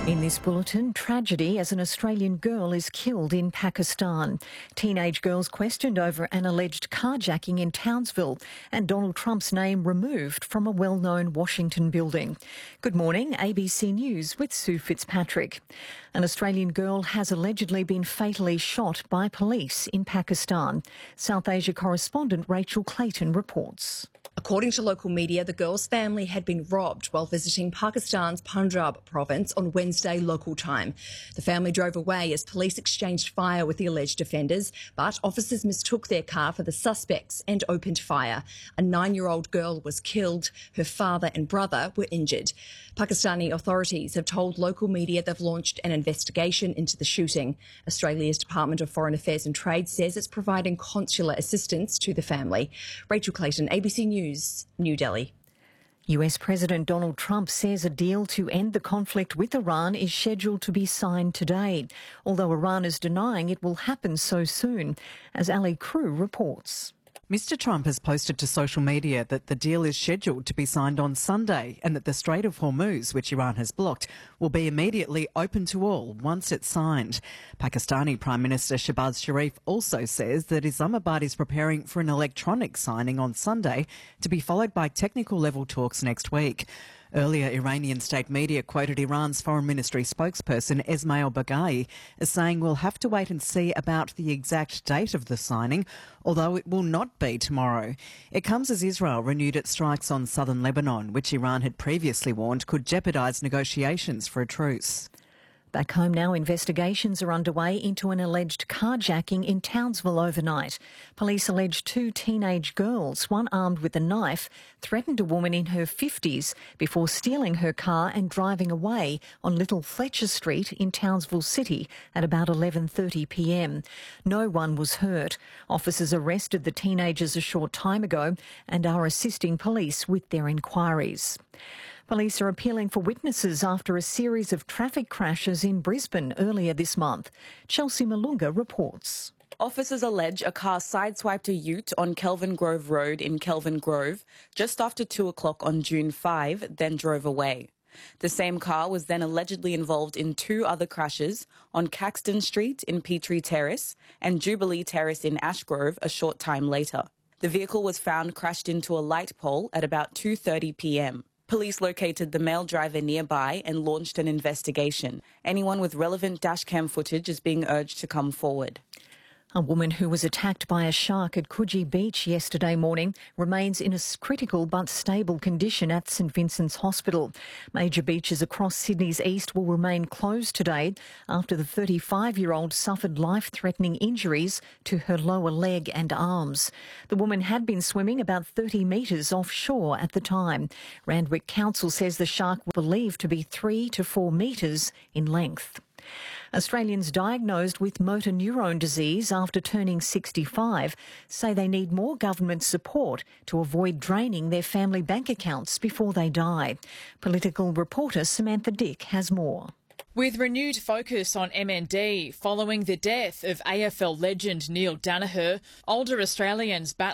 In this bulletin, tragedy as an Australian girl is killed in Pakistan. Teenage girls questioned over an alleged carjacking in Townsville, and Donald Trump's name removed from a well-known Washington building. Good morning, ABC News with Sue Fitzpatrick. An Australian girl has allegedly been fatally shot by police in Pakistan. South Asia correspondent Rachel Clayton reports. According to local media, the girl's family had been robbed while visiting Pakistan's Punjab province on Wednesday local time. The family drove away as police exchanged fire with the alleged offenders, but officers mistook their car for the suspects and opened fire. A 9-year-old girl was killed. Her father and brother were injured. Pakistani authorities have told local media they've launched an investigation into the shooting. Australia's Department of Foreign Affairs and Trade says it's providing consular assistance to the family. Rachel Clayton, ABC News, New Delhi. US President Donald Trump says a deal to end the conflict with Iran is scheduled to be signed today, although Iran is denying it will happen so soon, as Ali Crew reports. Mr Trump has posted to social media that the deal is scheduled to be signed on Sunday and that the Strait of Hormuz, which Iran has blocked, will be immediately open to all once it's signed. Pakistani Prime Minister Shehbaz Sharif also says that Islamabad is preparing for an electronic signing on Sunday to be followed by technical-level talks next week. Earlier, Iranian state media quoted Iran's foreign ministry spokesperson Esmail Baghaei as saying we'll have to wait and see about the exact date of the signing, although it will not be tomorrow. It comes as Israel renewed its strikes on southern Lebanon, which Iran had previously warned could jeopardise negotiations for a truce. Back home now, investigations are underway into an alleged carjacking in Townsville overnight. Police allege 2 teenage girls, one armed with a knife, threatened a woman in her 50s before stealing her car and driving away on Little Fletcher Street in Townsville City at about 11:30 p.m. No one was hurt. Officers arrested the teenagers a short time ago and are assisting police with their inquiries. Police are appealing for witnesses after a series of traffic crashes in Brisbane earlier this month. Chelsea Malunga reports. Officers allege a car sideswiped a ute on Kelvin Grove Road in Kelvin Grove just after 2 o'clock on June 5, then drove away. The same car was then allegedly involved in 2 other crashes on Caxton Street in Petrie Terrace and Jubilee Terrace in Ashgrove a short time later. The vehicle was found crashed into a light pole at about 2:30 p.m. Police located the male driver nearby and launched an investigation. Anyone with relevant dashcam footage is being urged to come forward. A woman who was attacked by a shark at Coogee Beach yesterday morning remains in a critical but stable condition at St Vincent's Hospital. Major beaches across Sydney's east will remain closed today after the 35-year-old suffered life-threatening injuries to her lower leg and arms. The woman had been swimming about 30 metres offshore at the time. Randwick Council says the shark was believed to be 3 to 4 metres in length. Australians diagnosed with motor neurone disease after turning 65 say they need more government support to avoid draining their family bank accounts before they die. Political reporter Samantha Dick has more. With renewed focus on MND following the death of AFL legend Neil Daniher, older Australians battling